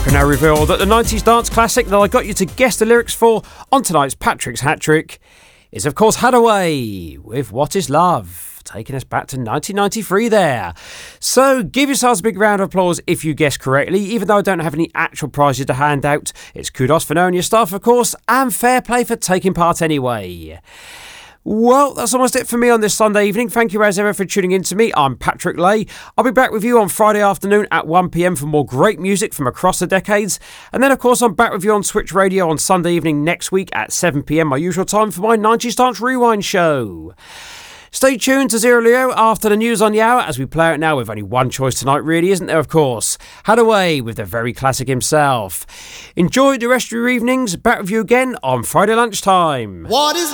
can now reveal that the 90s dance classic that I got you to guess the lyrics for on tonight's Patrick's Hat Trick is, of course, Hadaway with What Is Love, taking us back to 1993 there. So give yourselves a big round of applause if you guess correctly, even though I don't have any actual prizes to hand out. It's kudos for knowing your stuff, of course, and fair play for taking part anyway. Well, that's almost it for me on this Sunday evening. Thank you as ever for tuning in to me. I'm Patrick Lay. I'll be back with you on Friday afternoon at 1pm for more great music from across the decades. And then, of course, I'm back with you on Switch Radio on Sunday evening next week at 7pm, my usual time for my 90s Dance Rewind show. Stay tuned to Zero Leo after the news on the hour as we play out now with only one choice tonight, really, isn't there, of course? Hadaway with the very classic himself. Enjoy the rest of your evenings. Back with you again on Friday lunchtime. What is